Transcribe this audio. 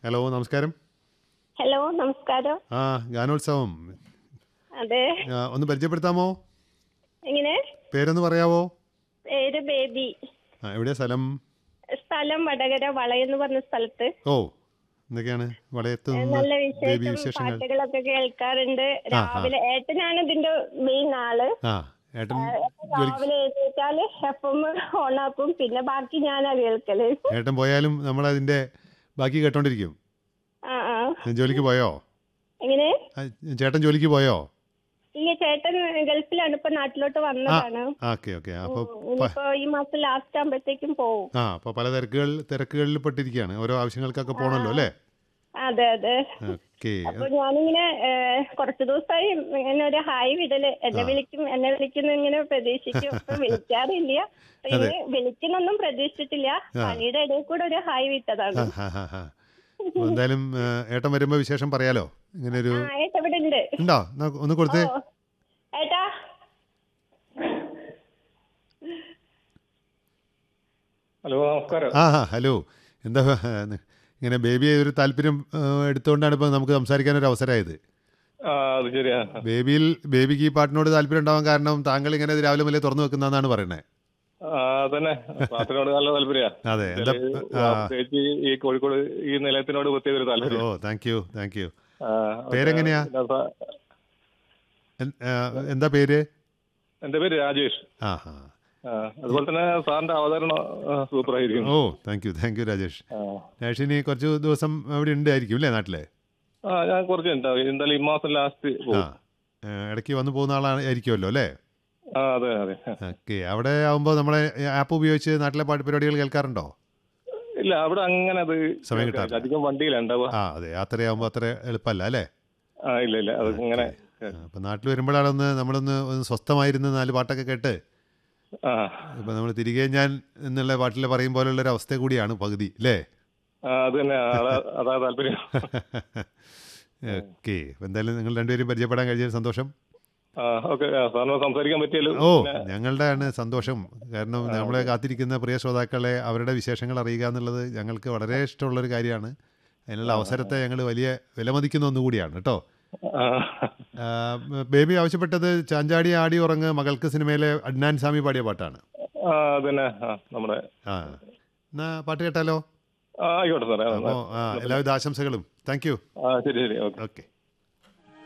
Hello നമസ്കാരം. Hello, നമസ്കാരം. ആ ഗാനോത്സവം അതെ. ഒന്ന് പരിചയപ്പെടുത്താമോ? എങ്ങനെ? പേരൊന്ന് പറയാവോ? പേര് ബേബി. എവിടെയാ സ്ഥലം? സ്ഥലം വടകര വളയെന്ന് പറഞ്ഞ സ്ഥലത്ത്. ഓ, എന്തൊക്കെയാണ് വളയത്ത് നിന്ന് നല്ല ബേബി വിശേഷം. വിശേഷങ്ങൾ? പാട്ടുകളൊക്കെ കേൾക്കാറുണ്ട്. ആ ആ രാവിലെ ഏട്ടനാണ് ഇതിന്റെ മെയിൻ ആള്. ആ ഏട്ടൻ ജോലിക്ക് രാവിലെ എഴുന്നേറ്റാല് എപ്പം ഓണാക്കും. പിന്നെ ബാക്കി ഞാനാ കേൾക്കല്. ഏട്ടൻ പോയാലും നമ്മളതിൻ്റെ ബാക്കി കേട്ടോണ്ടിരിക്കും. ആ ആ. ജോലിക്ക് പോയോ? എങ്ങനെ? ചേട്ടൻ ജോലിക്ക് പോയോ? ഇല്ല, ചേട്ടൻ ഗൾഫിലാണ്. ഇപ്പൊ നാട്ടിലോട്ട് ആ വന്നതാണ്. Okay okay. അപ്പോൾ ഇനിയിപ്പോ ഈ മാസം ലാസ്റ്റ് ആകുമ്പോഴത്തേക്കും പോവും. അപ്പോൾ പല തിരക്കുകളിൽ പെട്ടിരിക്കുകയാണ്. ഓരോ ആവശ്യങ്ങൾക്കൊക്കെ ആ പോകണമല്ലോ അല്ലേ? അതെ അതെ. ഓക്കെ. അപ്പൊ ഞാനിങ്ങനെ കുറച്ചു ദിവസമായി ഇങ്ങനെ ഒരു ഹായ് വിടല്. ആ എന്നെ വിളിക്കുന്നു ഇങ്ങനെ പ്രതീക്ഷിക്കും. ഇപ്പൊ വിളിക്കാറില്ല. അപ്പൊ അതെ. ഇനി വിളിക്കുന്നൊന്നും പ്രതീക്ഷിച്ചിട്ടില്ല. ആ പണിയുടെ ഇടയിൽ കൂടെ ഒരു ഹായ് വിട്ടതാണ്. അപ്പോൾ എന്തായാലും ഏട്ടൻ വരുമ്പോൾ വിശേഷം പറയാലോ. ഇങ്ങനെ ഒരു ഏട്ടാ ഇവിടെ ഉണ്ട്. ഉണ്ടോ? എന്നാ ഒന്ന് ഓ കൊടുത്തേ. ഏട്ടാ. ഹലോ, നമസ്കാരം. ഹലോ. എന്താ ഇങ്ങനെ ബേബിയെ ഒരു താല്പര്യം എടുത്തുകൊണ്ടാണ് ഇപ്പോൾ നമുക്ക് സംസാരിക്കാനൊരു അവസരമായത്. അത് ശരിയാ. ബേബിക്ക് ഈ പാട്ടിനോട് താല്പര്യം ഉണ്ടാവാൻ കാരണം താങ്കൾ ഇങ്ങനെ രാവിലെ മുതലേ തുറന്നു വെക്കുന്നതെന്നാണ് പറയുന്നത്. തന്നെ പാട്ടിനോട് നല്ല താല്പര്യ. അതെ. എന്താ? പ്രത്യേകിച്ച് ഈ കോഴിക്കോട് ഈ നിലയത്തിനോട് പ്രത്യേക ഒരു താല്പര്യം. ഓ, താങ്ക് യു താങ്ക് യു. പേരെങ്ങനെയാ? എന്താ പേര്? എന്റെ പേര് രാജേഷ്. ആ ഹാ. അതുപോലെ തന്നെ സാറിന്റെ അവതരണം സൂപ്പറായിരിക്കും. ഓ, താങ്ക് യു രാജേഷ്. രാജേഷിനി കുറച്ച് ദിവസം അവിടെ ഉണ്ടായിരിക്കും അല്ലേ നാട്ടിലെ? ഞാൻ കുറച്ച് എന്തായാലും ഈ മാസം ലാസ്റ്റ് ആ പോകും. ഇടയ്ക്ക് വന്നു പോകുന്ന ആളായിരിക്കുമല്ലോ അല്ലേ? അതെ അതെ. ഓക്കെ. അവിടെ ആകുമ്പോൾ നമ്മളെ ആപ്പ് ഉപയോഗിച്ച് നാട്ടിലെ പാട്ട് പരിപാടികൾ കേൾക്കാറുണ്ടോ? ഇല്ല, അവിടെ അങ്ങനെ അത് സമയം കിട്ടാറില്ല. അധികം വണ്ടിയിലുണ്ടാവുക. അതെ. യാത്രയാകുമ്പോൾ അത്ര എളുപ്പമല്ല അല്ലേ? ഇല്ല അത് ഇങ്ങനെ. അപ്പം നാട്ടിൽ വരുമ്പോഴാണ് നമ്മളൊന്ന് സ്വസ്ഥമായിരുന്ന് 4 പാട്ടൊക്കെ കേട്ട് ഇപ്പം നമ്മൾ തിരികെ ഞാൻ എന്നുള്ള പാട്ടിൽ പറയും പോലുള്ളൊരു അവസ്ഥ കൂടിയാണ് പകുതി അല്ലേ? അത് തന്നെ, അതാ താല്പര്യം. ഓക്കെ. അപ്പം എന്തായാലും നിങ്ങൾ രണ്ടുപേരും പരിചയപ്പെടാൻ കഴിഞ്ഞതിൽ സന്തോഷം. ഓക്കെ, സാറിന് സംസാരിക്കാൻ പറ്റിയല്ലോ. ഓ, ഞങ്ങളുടെ ആണ് സന്തോഷം. കാരണം നമ്മളെ കാത്തിരിക്കുന്ന പ്രിയ ശ്രോതാക്കളെ അവരുടെ വിശേഷങ്ങൾ അറിയുക എന്നുള്ളത് ഞങ്ങൾക്ക് വളരെ ഇഷ്ടമുള്ളൊരു കാര്യമാണ്. അതിനുള്ള അവസരത്തെ ഞങ്ങൾ വലിയ വിലമതിക്കുന്ന ഒന്നുകൂടിയാണ് കേട്ടോ. ബേബി ആവശ്യപ്പെട്ടത് ചാഞ്ചാടി ആടി ഉറങ്ങ് മകൾക്ക് സിനിമയിലെ അഡ്നാൻ സാമി പാടിയ പാട്ടാണ്. അതന്നെ നമ്മുടെ. എന്നാ പാട്ട് കേട്ടാലോ? ആയിക്കോട്ടെ സാറേ. അപ്പോൾ എല്ലാവിധ ആശംസകളും. Thank you. ശരി. ഓക്കെ.